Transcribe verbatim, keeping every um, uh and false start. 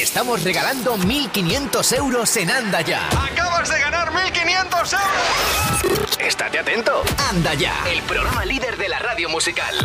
estamos regalando mil quinientos euros en Anda Ya. ¡Acabas de ganar mil quinientos euros! Estate atento. Anda Ya, el programa líder de la radio musical.